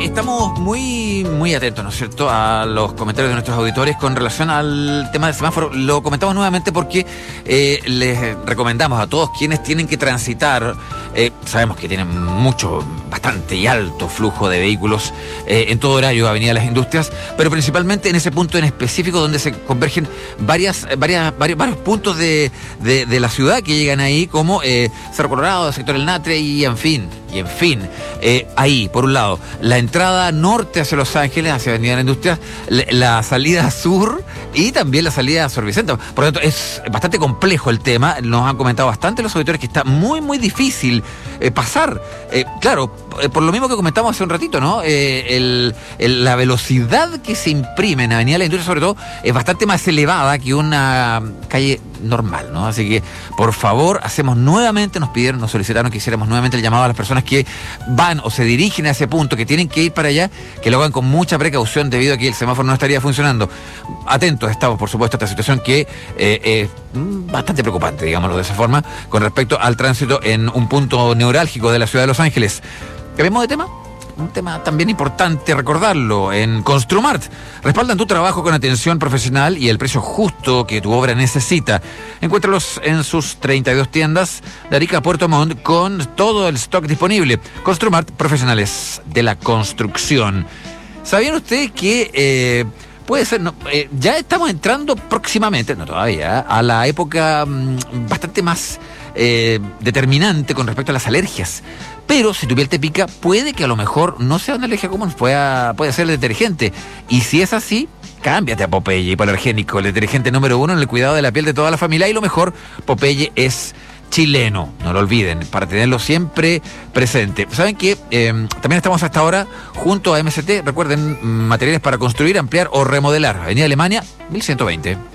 Estamos muy atentos, ¿no es cierto?, a los comentarios de nuestros auditores con relación al tema del semáforo. Lo comentamos nuevamente porque les recomendamos a todos quienes tienen que transitar, sabemos que tienen bastante y alto flujo de vehículos en todo horario, Avenida Las Industrias, pero principalmente en ese punto en específico donde se convergen varios puntos de la ciudad que llegan ahí, como Cerro Colorado, sector El Natre y en fin, ahí, por un lado, la entrada norte hacia Los Ángeles, hacia Avenida La Industria, la salida sur y también la salida a Sor Vicente. Por lo tanto, es bastante complejo el tema. Nos han comentado bastante los auditores que está muy difícil pasar. Claro, por lo mismo que comentamos hace un ratito, ¿no? La velocidad que se imprime en Avenida La Industria, sobre todo, es bastante más elevada que una calle normal, ¿no? Así que, por favor, nos solicitaron que hiciéramos nuevamente el llamado a las personas que van o se dirigen a ese punto, que tienen que ir para allá, que lo hagan con mucha precaución debido a que el semáforo no estaría funcionando. Atentos estamos, por supuesto, a esta situación que es bastante preocupante, digámoslo de esa forma, con respecto al tránsito en un punto neurálgico de la ciudad de Los Ángeles. ¿Cambiamos de tema? Un tema también importante recordarlo. En Construmart respaldan tu trabajo con atención profesional y el precio justo que tu obra necesita. Encuéntralos en sus 32 tiendas de Arica a Puerto Montt con todo el stock disponible. Construmart, profesionales de la construcción. ¿Sabían ustedes que puede ser, ya estamos entrando próximamente, no todavía, a la época bastante más determinante con respecto a las alergias? Pero si tu piel te pica, puede que a lo mejor no sea una alergia común, puede ser el detergente. Y si es así, cámbiate a Popeye Hipoalergénico, el detergente número 1 en el cuidado de la piel de toda la familia. Y lo mejor, Popeye es chileno, no lo olviden, para tenerlo siempre presente. ¿Saben qué? También estamos hasta ahora junto a MST. Recuerden, materiales para construir, ampliar o remodelar. Avenida Alemania, 1120.